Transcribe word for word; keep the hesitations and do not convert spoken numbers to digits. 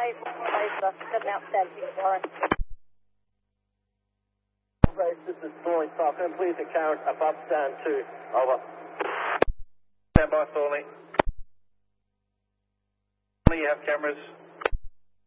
Race, race, uh, seven out seven, Warren. Race, this is Thorley Falcon. Please account above stand two. Over. Stand by, Thorley. You have cameras.